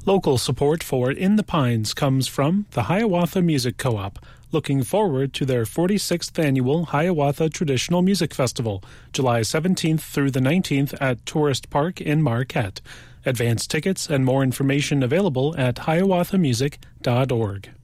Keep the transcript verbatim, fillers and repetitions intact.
Local support for In the Pines comes from the Hiawatha Music Co-op, looking forward to their forty-sixth annual Hiawatha Traditional Music Festival, July seventeenth through the nineteenth at Tourist Park in Marquette. Advance tickets and more information available at hiawatha music dot org.